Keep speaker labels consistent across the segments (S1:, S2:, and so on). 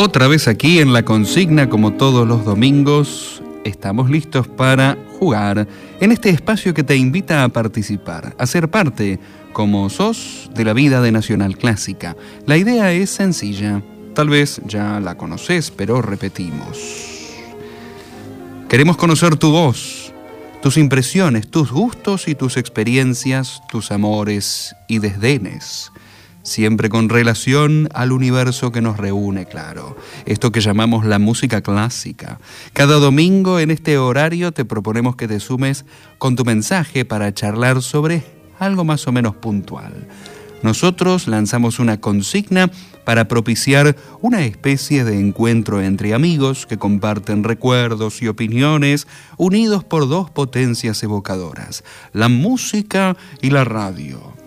S1: Otra vez aquí en La Consigna, como todos los domingos, estamos listos para jugar en este espacio que te invita a participar, a ser parte, como sos, de la vida de Nacional Clásica. La idea es sencilla, tal vez ya la conocés, pero repetimos. Queremos conocer tu voz, tus impresiones, tus gustos y tus experiencias, tus amores y desdenes. Siempre con relación al universo que nos reúne, claro. Esto que llamamos la música clásica. Cada domingo en este horario te proponemos que te sumes con tu mensaje para charlar sobre algo más o menos puntual. Nosotros lanzamos una consigna para propiciar una especie de encuentro entre amigos que comparten recuerdos y opiniones unidos por dos potencias evocadoras, la música y la radio.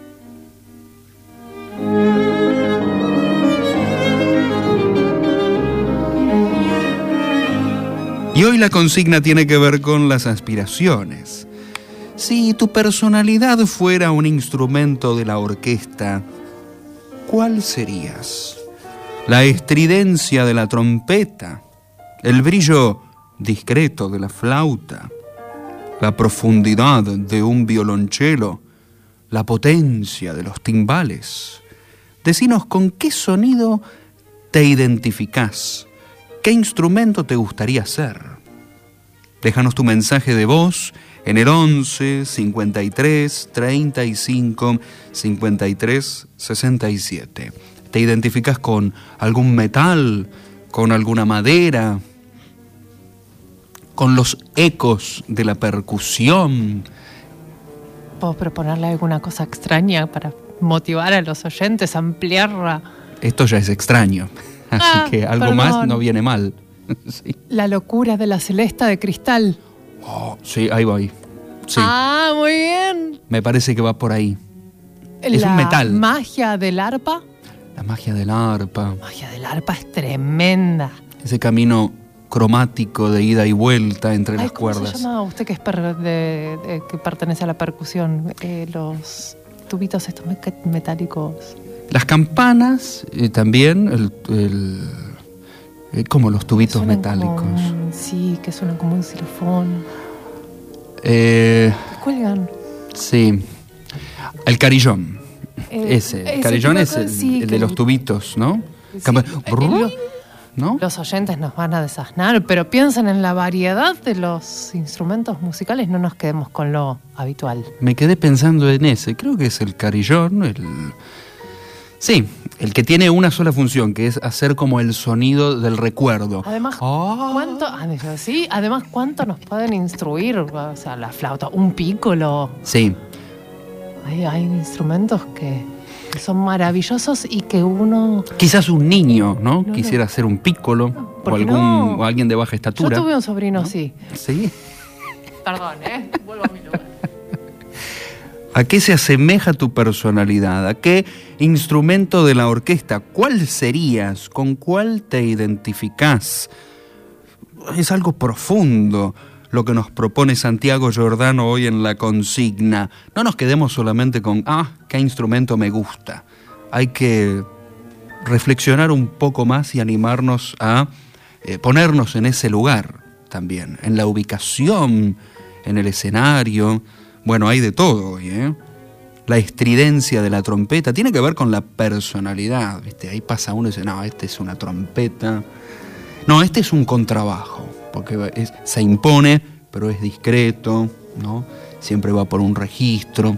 S1: Y hoy la consigna tiene que ver con las aspiraciones. Si tu personalidad fuera un instrumento de la orquesta, ¿cuál serías? ¿La estridencia de la trompeta? ¿El brillo discreto de la flauta? ¿La profundidad de un violonchelo? ¿La potencia de los timbales? Decinos con qué sonido te identificás. ¿Qué instrumento te gustaría ser? Déjanos tu mensaje de voz en el 11 53 35 53 67. ¿Te identificas con algún metal, con alguna madera, con los ecos de la percusión?
S2: ¿Puedo proponerle alguna cosa extraña para motivar a los oyentes, ampliarla?
S1: Esto ya es extraño, así que algo más no viene mal. Sí.
S2: La locura de la celesta de cristal.
S1: Oh, sí, ahí voy. Sí.
S2: Ah, muy bien.
S1: Me parece que va por ahí. Es un metal.
S2: La magia del arpa.
S1: La magia del arpa.
S2: La magia del arpa es tremenda.
S1: Ese camino cromático de ida y vuelta entre las cuerdas.
S2: ¿Cómo se llama usted que es que pertenece a la percusión? Los tubitos estos metálicos.
S1: Las campanas, también, como los tubitos
S2: suenan
S1: metálicos.
S2: Sí, que suenan como un xilofón.
S1: Que
S2: cuelgan.
S1: Sí. El carillón. El carillón es el de los tubitos, ¿no?
S2: Sí,
S1: ¿no?
S2: Los oyentes nos van a desasnar, pero piensen en la variedad de los instrumentos musicales, no nos quedemos con lo habitual.
S1: Me quedé pensando en ese, creo que es el carillón, sí, el que tiene una sola función, que es hacer como el sonido del recuerdo.
S2: Además, ¿cuánto nos pueden instruir? O sea, la flauta, un pícolo.
S1: Sí.
S2: Hay instrumentos que son maravillosos y que uno...
S1: Quizás un niño, ¿no? Quisiera hacer un pícolo o alguien de baja estatura.
S2: Yo tuve un sobrino, ¿no?
S1: Sí.
S2: Perdón, vuelvo a mi lugar.
S1: ¿A qué se asemeja tu personalidad? ¿A qué instrumento de la orquesta? ¿Cuál serías? ¿Con cuál te identificás? Es algo profundo lo que nos propone Santiago Giordano hoy en La Consigna. No nos quedemos solamente con, ¿qué instrumento me gusta? Hay que reflexionar un poco más y animarnos a ponernos en ese lugar también, en la ubicación, en el escenario. Bueno, hay de todo hoy, ¿eh? La estridencia de la trompeta tiene que ver con la personalidad, ¿viste? Ahí pasa uno y dice, no, este es una trompeta. No, este es un contrabajo, porque se impone, pero es discreto, ¿no? Siempre va por un registro.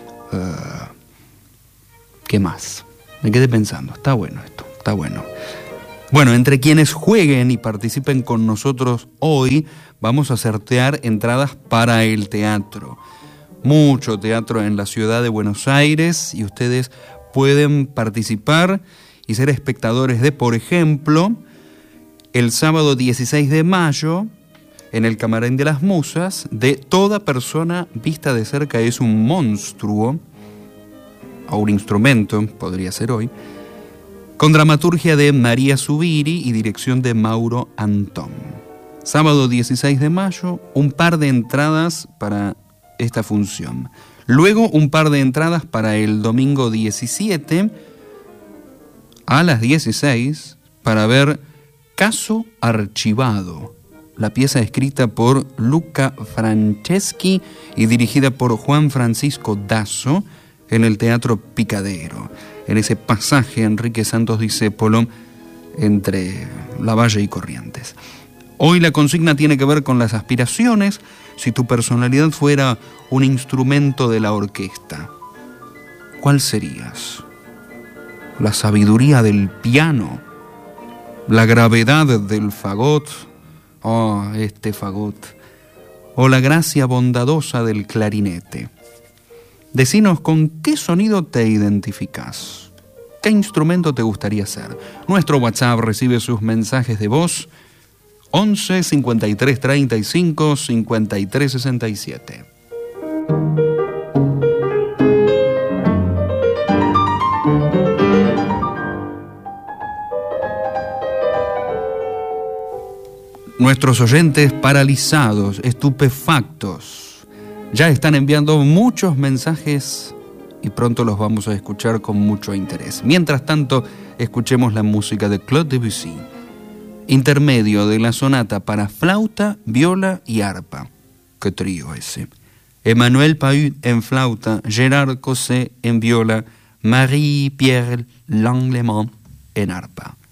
S1: ¿Qué más? Me quedé pensando, está bueno esto, está bueno. Bueno, entre quienes jueguen y participen con nosotros hoy, vamos a sortear entradas para el teatro. Mucho teatro en la ciudad de Buenos Aires y ustedes pueden participar y ser espectadores de, por ejemplo, el sábado 16 de mayo, en el Camarín de las Musas, de Toda persona vista de cerca es un monstruo, o un instrumento, podría ser hoy, con dramaturgia de María Zubiri y dirección de Mauro Antón. Sábado 16 de mayo, un par de entradas para esta función. Luego un par de entradas para el domingo 17 a las 16 para ver Caso Archivado, la pieza escrita por Luca Franceschi y dirigida por Juan Francisco Dazo en el Teatro Picadero, en ese pasaje Enrique Santos Discépolo entre Lavalle y Corrientes. Hoy la consigna tiene que ver con las aspiraciones. Si tu personalidad fuera un instrumento de la orquesta, ¿cuál serías? ¿La sabiduría del piano? ¿La gravedad del fagot? Oh, este fagot. ¿O la gracia bondadosa del clarinete? Decinos con qué sonido te identificás. ¿Qué instrumento te gustaría ser? Nuestro WhatsApp recibe sus mensajes de voz 11 53 35 53 67. Nuestros oyentes paralizados, estupefactos, ya están enviando muchos mensajes y pronto los vamos a escuchar con mucho interés. Mientras tanto, escuchemos la música de Claude Debussy, intermedio de la sonata para flauta, viola y arpa. ¡Qué trío ese! Emmanuel Pahud en flauta, Gérard Cosset en viola, Marie-Pierre Langlemont en arpa.